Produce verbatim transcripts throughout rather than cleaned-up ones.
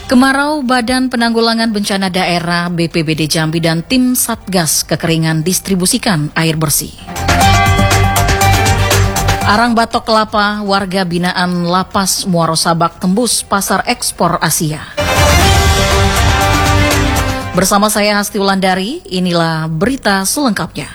Kemarau, Badan Penanggulangan Bencana Daerah B P B D Jambi dan tim Satgas Kekeringan distribusikan air bersih. Arang batok kelapa warga binaan Lapas Muaro Sabak tembus pasar ekspor Asia. Bersama saya Hasti Wulandari, inilah berita selengkapnya.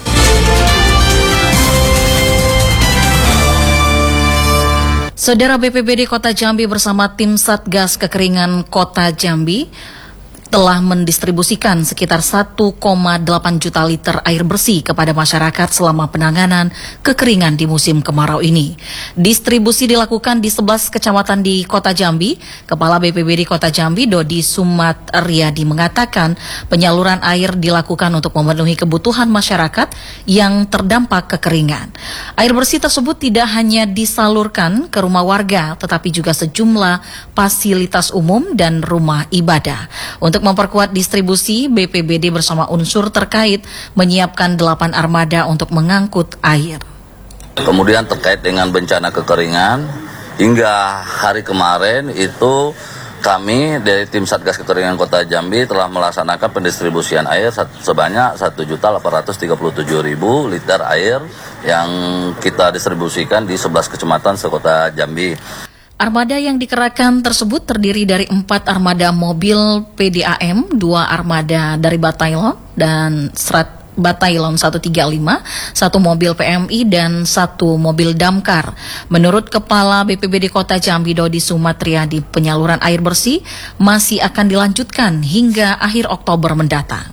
Saudara, B P B D Kota Jambi bersama tim Satgas Kekeringan Kota Jambi telah mendistribusikan sekitar satu koma delapan juta liter air bersih kepada masyarakat selama penanganan kekeringan di musim kemarau ini. Distribusi dilakukan di sebelas kecamatan di Kota Jambi. Kepala B P B D Kota Jambi, Dodi Sumatriyadi, mengatakan penyaluran air dilakukan untuk memenuhi kebutuhan masyarakat yang terdampak kekeringan. Air bersih tersebut tidak hanya disalurkan ke rumah warga, tetapi juga sejumlah fasilitas umum dan rumah ibadah. Untuk Untuk memperkuat distribusi, B P B D bersama unsur terkait menyiapkan delapan armada untuk mengangkut air. Kemudian terkait dengan bencana kekeringan, hingga hari kemarin itu kami dari tim Satgas Kekeringan Kota Jambi telah melaksanakan pendistribusian air sebanyak satu juta delapan ratus tiga puluh tujuh ribu liter air yang kita distribusikan di sebelas kecamatan sekota Jambi. Armada yang dikerahkan tersebut terdiri dari empat armada mobil P D A M, dua armada dari Batailon dan Serat Batailon seratus tiga puluh lima, satu mobil P M I dan satu mobil damkar. Menurut Kepala B P B D Kota Jambi, Dodi Sumatriyadi, penyaluran air bersih masih akan dilanjutkan hingga akhir Oktober mendatang.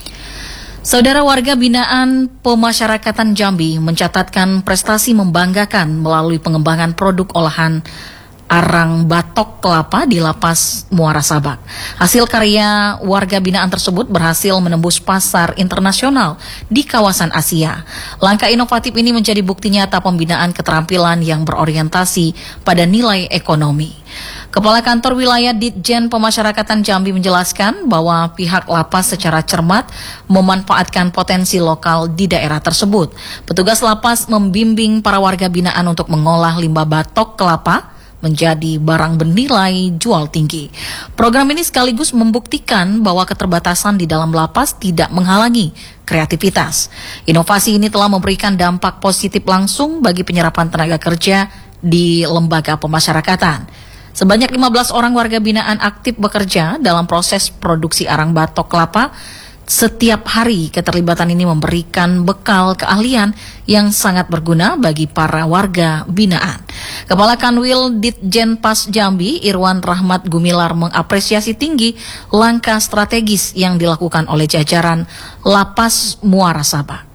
Saudara, warga binaan Pemasyarakatan Jambi mencatatkan prestasi membanggakan melalui pengembangan produk olahan arang batok kelapa di Lapas Muara Sabak. Hasil karya warga binaan tersebut berhasil menembus pasar internasional di kawasan Asia. Langkah inovatif ini menjadi bukti nyata pembinaan keterampilan yang berorientasi pada nilai ekonomi. Kepala Kantor Wilayah Ditjen Pemasyarakatan Jambi menjelaskan bahwa pihak lapas secara cermat memanfaatkan potensi lokal di daerah tersebut. Petugas lapas membimbing para warga binaan untuk mengolah limbah batok kelapa menjadi barang bernilai jual tinggi. Program ini sekaligus membuktikan bahwa keterbatasan di dalam lapas tidak menghalangi kreativitas. Inovasi ini telah memberikan dampak positif langsung bagi penyerapan tenaga kerja di lembaga pemasyarakatan. Sebanyak lima belas orang warga binaan aktif bekerja dalam proses produksi arang batok kelapa. Setiap hari keterlibatan ini memberikan bekal keahlian yang sangat berguna bagi para warga binaan. Kepala Kanwil Ditjen Pas Jambi, Irwan Rahmat Gumilar, mengapresiasi tinggi langkah strategis yang dilakukan oleh jajaran Lapas Muara Sabak.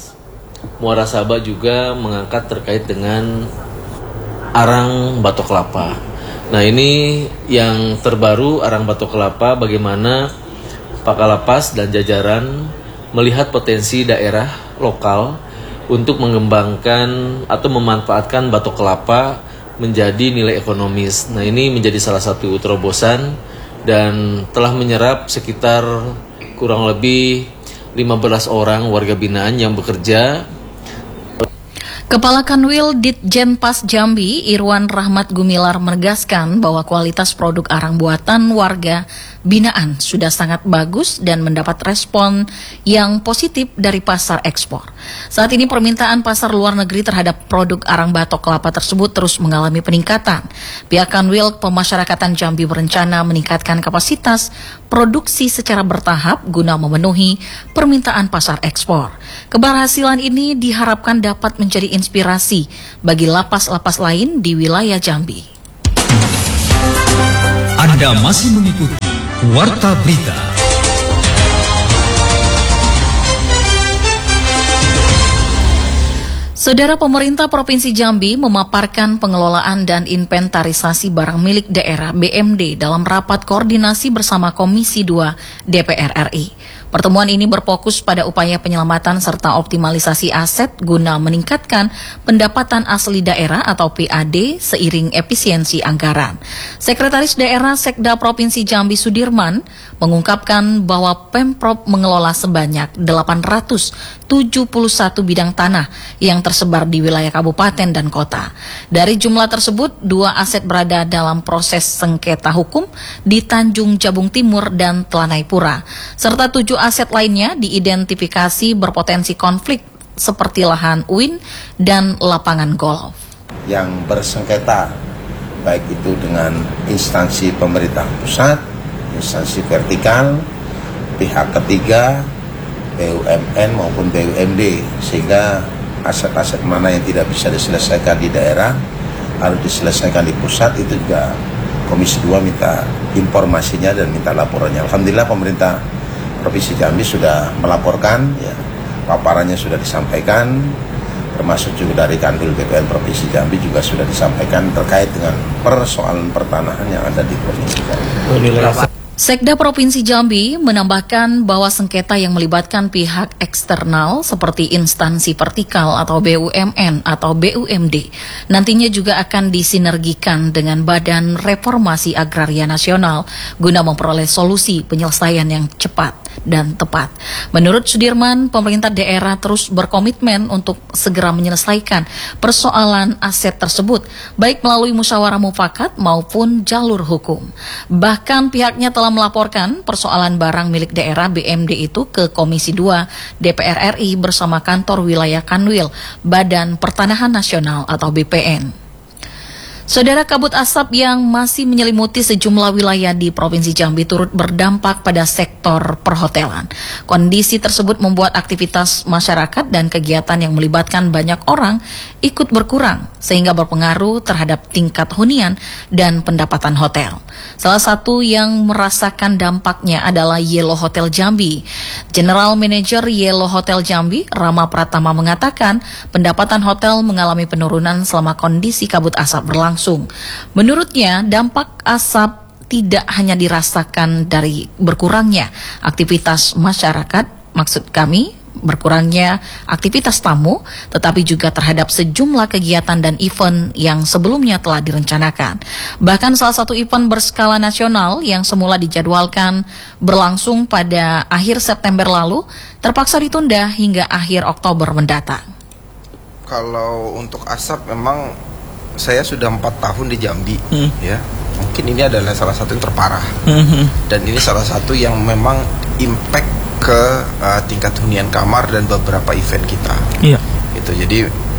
Muara Sabak juga mengangkat terkait dengan arang batok kelapa. Nah, ini yang terbaru, arang batok kelapa, bagaimana Pak Kalapas dan jajaran melihat potensi daerah lokal untuk mengembangkan atau memanfaatkan batok kelapa menjadi nilai ekonomis. Nah, ini menjadi salah satu terobosan dan telah menyerap sekitar kurang lebih lima belas orang warga binaan yang bekerja. Kepala Kanwil Ditjen Pas Jambi, Irwan Rahmat Gumilar, menegaskan bahwa kualitas produk arang buatan warga binaan sudah sangat bagus dan mendapat respon yang positif dari pasar ekspor. Saat ini permintaan pasar luar negeri terhadap produk arang batok kelapa tersebut terus mengalami peningkatan. Pihak Kanwil Pemasyarakatan Jambi berencana meningkatkan kapasitas produksi secara bertahap guna memenuhi permintaan pasar ekspor. Keberhasilan ini diharapkan dapat menjadi inspirasi bagi lapas-lapas lain di wilayah Jambi. Anda masih mengikuti Warta Berita. Saudara, pemerintah Provinsi Jambi memaparkan pengelolaan dan inventarisasi barang milik daerah B M D dalam rapat koordinasi bersama Komisi dua D P R R I. Pertemuan ini berfokus pada upaya penyelamatan serta optimalisasi aset guna meningkatkan pendapatan asli daerah atau P A D seiring efisiensi anggaran. Sekretaris Daerah Sekda Provinsi Jambi Sudirman mengungkapkan bahwa Pemprov mengelola sebanyak delapan ratus tujuh puluh satu bidang tanah yang tersebar di wilayah kabupaten dan kota. Dari jumlah tersebut, dua aset berada dalam proses sengketa hukum di Tanjung Jabung Timur dan Telanai Pura, serta tujuh aset lainnya diidentifikasi berpotensi konflik seperti lahan U I N dan lapangan golf. Yang bersengketa, baik itu dengan instansi pemerintah pusat, instansi vertikal, pihak ketiga, B U M N maupun B U M D, sehingga aset-aset mana yang tidak bisa diselesaikan di daerah harus diselesaikan di pusat. Itu juga Komisi dua minta informasinya dan minta laporannya. Alhamdulillah pemerintah Provinsi Jambi sudah melaporkan, ya, paparannya sudah disampaikan, termasuk juga dari Kanwil B P N Provinsi Jambi juga sudah disampaikan terkait dengan persoalan pertanahan yang ada di Provinsi Jambi. Sekda Provinsi Jambi menambahkan bahwa sengketa yang melibatkan pihak eksternal seperti instansi vertikal atau B U M N atau B U M D nantinya juga akan disinergikan dengan Badan Reformasi Agraria Nasional guna memperoleh solusi penyelesaian yang cepat dan tepat. Menurut Sudirman, pemerintah daerah terus berkomitmen untuk segera menyelesaikan persoalan aset tersebut, baik melalui musyawarah mufakat maupun jalur hukum. Bahkan pihaknya telah melaporkan persoalan barang milik daerah B M D itu ke Komisi dua D P R R I bersama kantor wilayah Kanwil Badan Pertanahan Nasional atau B P N. Saudara, kabut asap yang masih menyelimuti sejumlah wilayah di Provinsi Jambi turut berdampak pada sektor perhotelan. Kondisi tersebut membuat aktivitas masyarakat dan kegiatan yang melibatkan banyak orang ikut berkurang, sehingga berpengaruh terhadap tingkat hunian dan pendapatan hotel. Salah satu yang merasakan dampaknya adalah Yellow Hotel Jambi. General Manager Yellow Hotel Jambi, Rama Pratama, mengatakan pendapatan hotel mengalami penurunan selama kondisi kabut asap berlangsung. Menurutnya, dampak asap tidak hanya dirasakan dari berkurangnya aktivitas masyarakat, maksud kami berkurangnya aktivitas tamu, tetapi juga terhadap sejumlah kegiatan dan event yang sebelumnya telah direncanakan. Bahkan salah satu event berskala nasional yang semula dijadwalkan berlangsung pada akhir September lalu terpaksa ditunda hingga akhir Oktober mendatang. Kalau untuk asap memang saya sudah empat tahun di Jambi, hmm. ya. Mungkin ini adalah salah satu yang terparah, hmm. dan ini salah satu yang memang impact ke uh, tingkat hunian kamar dan beberapa event kita. Iya. Gitu. Jadi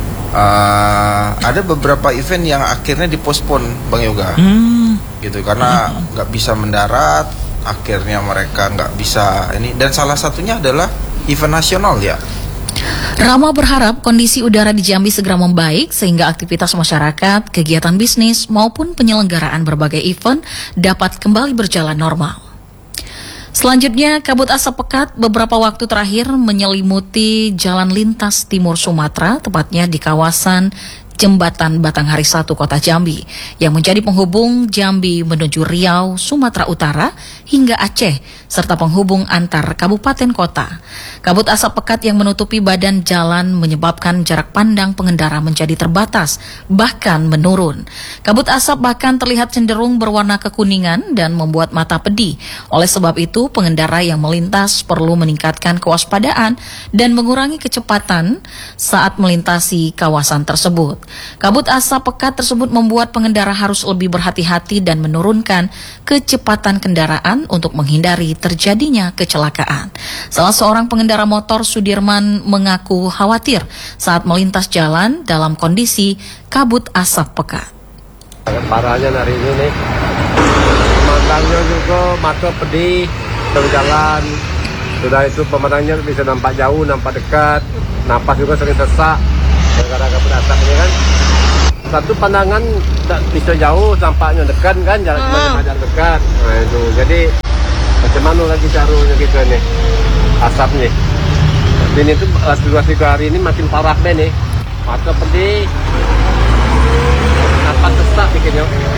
uh, ada beberapa event yang akhirnya dipospon, Bang Yoga, hmm. gitu, karena nggak hmm. bisa mendarat, akhirnya mereka nggak bisa ini, dan salah satunya adalah event nasional, ya. Rama berharap kondisi udara di Jambi segera membaik sehingga aktivitas masyarakat, kegiatan bisnis maupun penyelenggaraan berbagai event dapat kembali berjalan normal. Selanjutnya, kabut asap pekat beberapa waktu terakhir menyelimuti jalan lintas timur Sumatera, tepatnya di kawasan Jembatan Batanghari satu Kota Jambi yang menjadi penghubung Jambi menuju Riau, Sumatera Utara hingga Aceh serta penghubung antar kabupaten kota. Kabut asap pekat yang menutupi badan jalan menyebabkan jarak pandang pengendara menjadi terbatas, bahkan menurun. Kabut asap bahkan terlihat cenderung berwarna kekuningan dan membuat mata pedih. Oleh sebab itu, pengendara yang melintas perlu meningkatkan kewaspadaan dan mengurangi kecepatan saat melintasi kawasan tersebut. Kabut asap pekat tersebut membuat pengendara harus lebih berhati-hati dan menurunkan kecepatan kendaraan untuk menghindari terjadinya kecelakaan. Salah seorang pengendara motor, Sudirman, mengaku khawatir saat melintas jalan dalam kondisi kabut asap pekat. Parahnya hari ini nih, pemandangannya juga mata pedih, berjalan. Sudah itu pemandangannya bisa nampak jauh, nampak dekat, napas juga sering sesak. Gara-gara kabut asap ini kan, satu pandangan tak bisa jauh, tampaknya dekat kan, jalan cuma jalan dekat. Nah itu, jadi macam mana lagi caranya gitu nih, asapnya. Tapi ini tuh dua tiga hari ini makin parah deh nih, mata pedih, napas sesak bikinnya.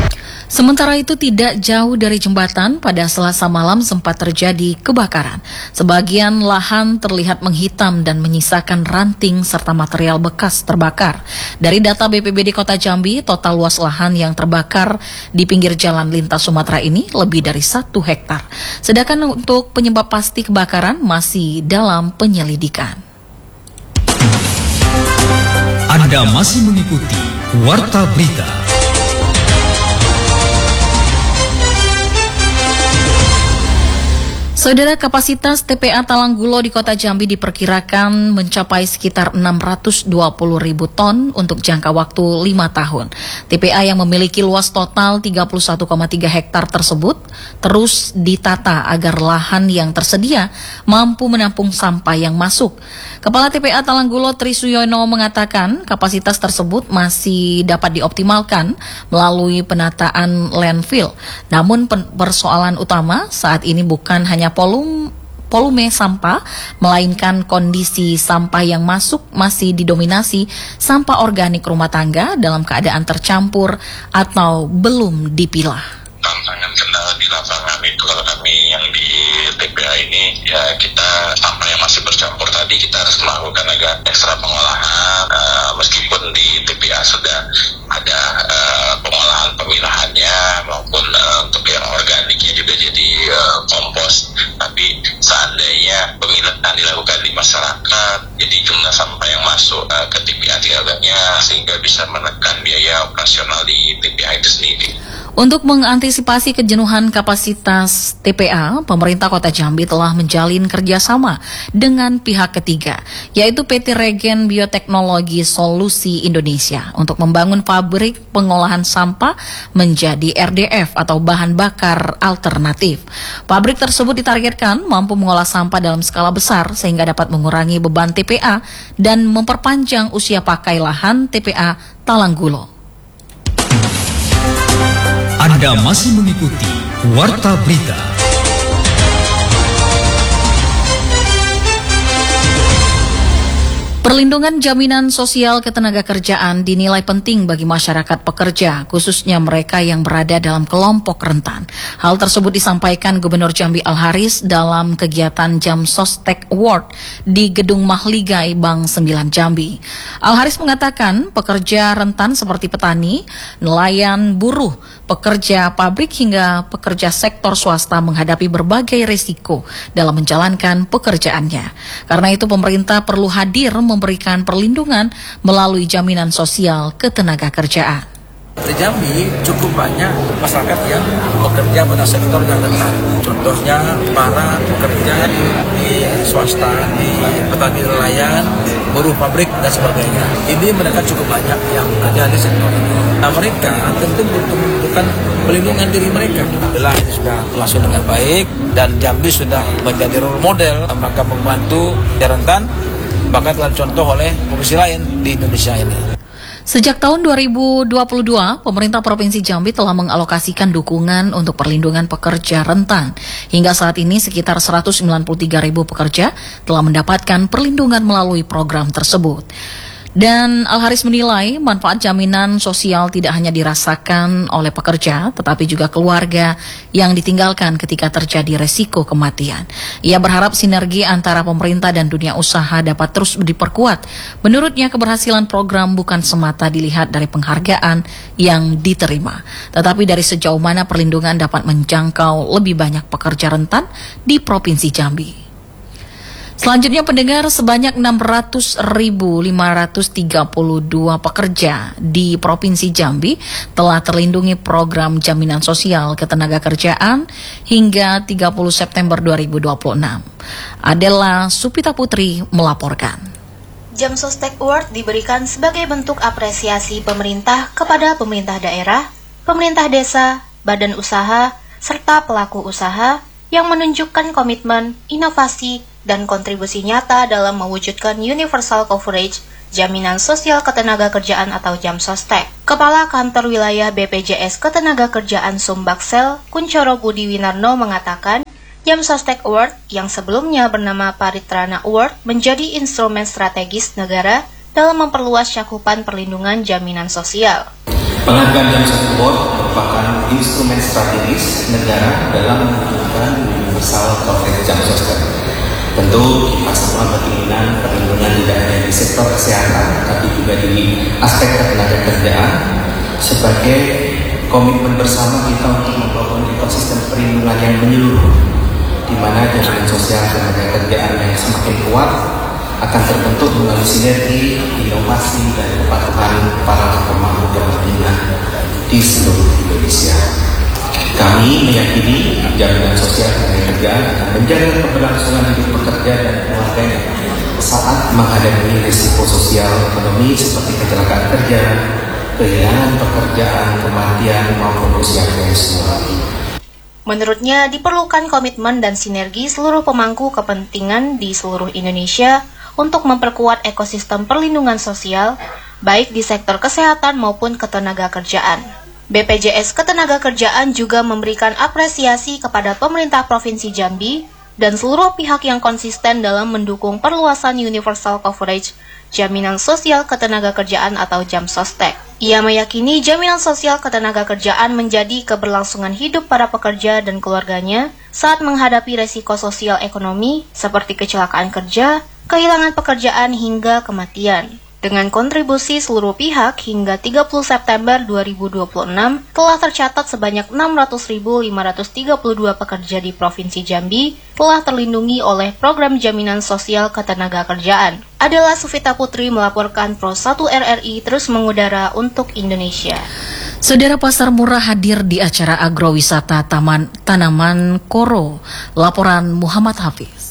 Sementara itu tidak jauh dari jembatan pada Selasa malam sempat terjadi kebakaran. Sebagian lahan terlihat menghitam dan menyisakan ranting serta material bekas terbakar. Dari data B P B D Kota Jambi, total luas lahan yang terbakar di pinggir jalan lintas Sumatera ini lebih dari satu hektar. Sedangkan untuk penyebab pasti kebakaran masih dalam penyelidikan. Anda masih mengikuti Warta Berita. Saudara, kapasitas T P A Talanggulo di Kota Jambi diperkirakan mencapai sekitar enam ratus dua puluh ribu ton untuk jangka waktu lima tahun. T P A yang memiliki luas total tiga puluh satu koma tiga hektar tersebut terus ditata agar lahan yang tersedia mampu menampung sampah yang masuk. Kepala T P A Talanggulo Tri Suyono mengatakan kapasitas tersebut masih dapat dioptimalkan melalui penataan landfill. Namun persoalan utama saat ini bukan hanya volume volume sampah, melainkan kondisi sampah yang masuk masih didominasi sampah organik rumah tangga dalam keadaan tercampur atau belum dipilah. Tantangan kendala di lapangan itu kalau kami yang di T P A ini ya kita sampah yang masih bercampur tadi kita harus melakukan agak ekstra pengolahan uh, meskipun di T P A sudah ada uh, pengolahan pemilahannya maupun uh, untuk yang organiknya juga jadi uh, kompos, tapi seandainya pemilahan dilakukan di masyarakat jadi jumlah sampah yang masuk uh, ke T P A tidak banyak sehingga bisa menekan biaya operasional di T P A itu sendiri. Untuk mengantisipasi kejenuhan kapasitas T P A, pemerintah Kota Jambi telah menjalin kerjasama dengan pihak ketiga, yaitu P T Regen Bioteknologi Solusi Indonesia untuk membangun pabrik pengolahan sampah menjadi R D F atau bahan bakar alternatif. Pabrik tersebut ditargetkan mampu mengolah sampah dalam skala besar sehingga dapat mengurangi beban T P A dan memperpanjang usia pakai lahan T P A Talanggulo. Anda masih mengikuti Warta Berita. Perlindungan jaminan sosial ketenagakerjaan dinilai penting bagi masyarakat pekerja, khususnya mereka yang berada dalam kelompok rentan. Hal tersebut disampaikan Gubernur Jambi Al-Haris dalam kegiatan Jamsostek Award di Gedung Mahligai Bank sembilan Jambi. Al-Haris mengatakan pekerja rentan seperti petani, nelayan, buruh, pekerja pabrik hingga pekerja sektor swasta menghadapi berbagai risiko dalam menjalankan pekerjaannya. Karena itu pemerintah perlu hadir memberikan perlindungan melalui jaminan sosial ketenagakerjaan. Di Jambi cukup banyak masyarakat yang bekerja pada sektor yang rentan. Contohnya para pekerja di swasta, di petani nelayan, buruh pabrik dan sebagainya. Ini mereka cukup banyak yang bekerja di sektor ini. Nah mereka tentu butuh membutuhkan perlindungan diri mereka. Alhamdulillah ini sudah berlangsung dengan baik dan Jambi sudah menjadi role model maka membantu yang rentan. Bahkan telah contoh oleh komisi lain di Indonesia ini. Sejak tahun dua ribu dua puluh dua, pemerintah Provinsi Jambi telah mengalokasikan dukungan untuk perlindungan pekerja rentan. Hingga saat ini sekitar seratus sembilan puluh tiga ribu pekerja telah mendapatkan perlindungan melalui program tersebut. Dan Al-Haris menilai manfaat jaminan sosial tidak hanya dirasakan oleh pekerja, tetapi juga keluarga yang ditinggalkan ketika terjadi resiko kematian. Ia berharap sinergi antara pemerintah dan dunia usaha dapat terus diperkuat. Menurutnya keberhasilan program bukan semata dilihat dari penghargaan yang diterima, tetapi dari sejauh mana perlindungan dapat menjangkau lebih banyak pekerja rentan di Provinsi Jambi. Selanjutnya pendengar, sebanyak enam ratus ribu lima ratus tiga puluh dua pekerja di Provinsi Jambi telah terlindungi program jaminan sosial ketenagakerjaan hingga tiga puluh September dua ribu dua puluh enam. Adela Supita Putri melaporkan. Jamsostek Award diberikan sebagai bentuk apresiasi pemerintah kepada pemerintah daerah, pemerintah desa, badan usaha, serta pelaku usaha yang menunjukkan komitmen, inovasi, dan kontribusi nyata dalam mewujudkan universal coverage jaminan sosial ketenagakerjaan atau Jamsostek. Kepala Kantor Wilayah B P J S Ketenagakerjaan Sumbaksel, Kuncoro Budi Winarno mengatakan, Jamsostek Award yang sebelumnya bernama Paritrana Award menjadi instrumen strategis negara dalam memperluas cakupan perlindungan jaminan sosial. Penghargaan Jam satu Award merupakan instrumen strategis negara dalam mewujudkan universal coverage jam sostek. Tentu kita semua berkeinginan perlindungan tidak hanya di sektor kesehatan, tapi juga di aspek ketenaga kerjaan sebagai komitmen bersama kita untuk membangun ekosistem perlindungan yang menyeluruh, di mana jaminan sosial tenaga kerjaan yang semakin kuat akan terbentuk melalui sinergi, inovasi, dan kepatuhan para pemangku kepentingan di seluruh Indonesia. Kami meyakini jaminan sosial tenaga kerjaan akan menjaga keberlangsungan hidup pekerja dan keluarganya saat menghadapi risiko sosial ekonomi seperti kecelakaan kerja, kehilangan pekerjaan, kematian, maupun usia pensiun. Menurutnya, diperlukan komitmen dan sinergi seluruh pemangku kepentingan di seluruh Indonesia untuk memperkuat ekosistem perlindungan sosial, baik di sektor kesehatan maupun ketenaga kerjaan. B P J S Ketenagakerjaan juga memberikan apresiasi kepada pemerintah Provinsi Jambi dan seluruh pihak yang konsisten dalam mendukung perluasan universal coverage jaminan sosial ketenagakerjaan atau Jam Sostek. Ia meyakini jaminan sosial ketenagakerjaan menjadi keberlangsungan hidup para pekerja dan keluarganya saat menghadapi resiko sosial ekonomi seperti kecelakaan kerja, kehilangan pekerjaan hingga kematian. Dengan kontribusi seluruh pihak hingga tiga puluh September dua ribu dua puluh enam telah tercatat sebanyak enam ratus ribu lima ratus tiga puluh dua pekerja di Provinsi Jambi telah terlindungi oleh program jaminan sosial ketenagakerjaan. Adalah Sufita Putri melaporkan Pro satu R R I terus mengudara untuk Indonesia. Saudara, pasar murah hadir di acara agrowisata Taman Tanaman Koro. Laporan Muhammad Hafiz.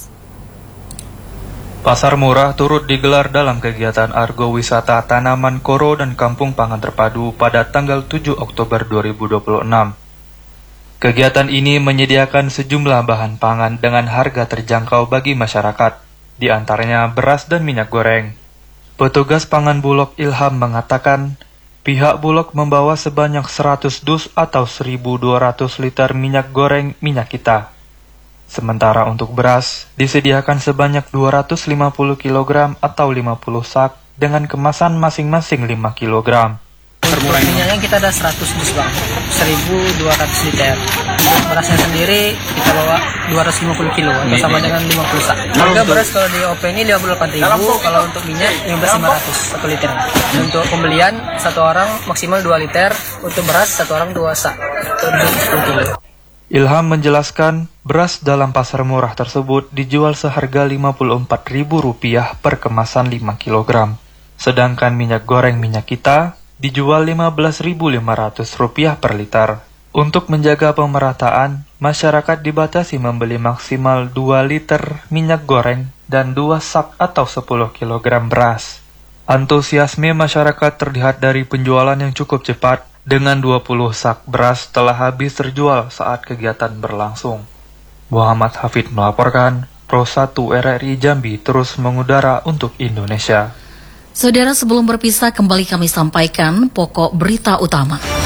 Pasar murah turut digelar dalam kegiatan agrowisata Tanaman Koro dan Kampung Pangan Terpadu pada tanggal tujuh Oktober dua ribu dua puluh enam. Kegiatan ini menyediakan sejumlah bahan pangan dengan harga terjangkau bagi masyarakat, di antaranya beras dan minyak goreng. Petugas pangan Bulog Ilham mengatakan, pihak Bulog membawa sebanyak seratus dus atau seribu dua ratus liter minyak goreng minyak kita. Sementara untuk beras, disediakan sebanyak dua ratus lima puluh kilogram atau lima puluh sak dengan kemasan masing-masing lima kilogram. Untuk minyaknya kita ada seratus dus bang, seribu dua ratus liter. Untuk berasnya sendiri kita bawa dua ratus lima puluh kilo atau sama dengan lima puluh sak. Harga beras kalau di O P ini lima puluh delapan ribu, kalau untuk minyak lima belas lima ratus satu liter. Untuk pembelian satu orang maksimal dua liter, untuk beras satu orang dua sak atau sepuluh kilo. Ilham menjelaskan, beras dalam pasar murah tersebut dijual seharga lima puluh empat ribu rupiah per kemasan lima kilogram. Sedangkan minyak goreng minyak kita dijual lima belas ribu lima ratus rupiah per liter. Untuk menjaga pemerataan, masyarakat dibatasi membeli maksimal dua liter minyak goreng dan dua sak atau sepuluh kilogram beras. Antusiasme masyarakat terlihat dari penjualan yang cukup cepat, dengan dua puluh sak beras telah habis terjual saat kegiatan berlangsung. Muhammad Hafid melaporkan, Pro satu R R I Jambi terus mengudara untuk Indonesia. Saudara, sebelum berpisah kembali kami sampaikan pokok berita utama.